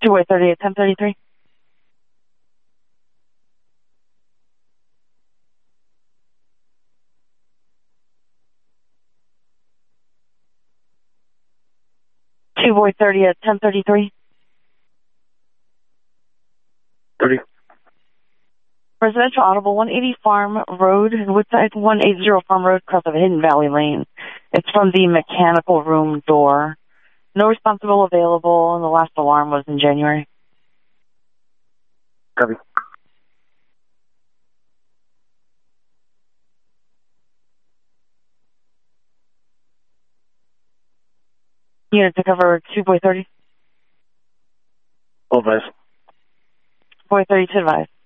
2-way 30 at 1033. Two-way 30 at 1033. 30. Residential Audible, 180 Farm Road, Woodside, 180 Farm Road, across of Hidden Valley Lane. It's from the mechanical room door. No responsible available, and the last alarm was in January. Copy. Unit to cover 2-way 30. All advice. Boy 30 to advise.